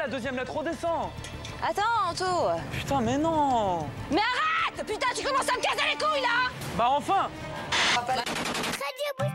la deuxième lettre, redescends. Attends, Anto. Putain, mais non. Mais arrête! Putain, tu commences à me casser les couilles, là! Bah enfin. Radio Boost.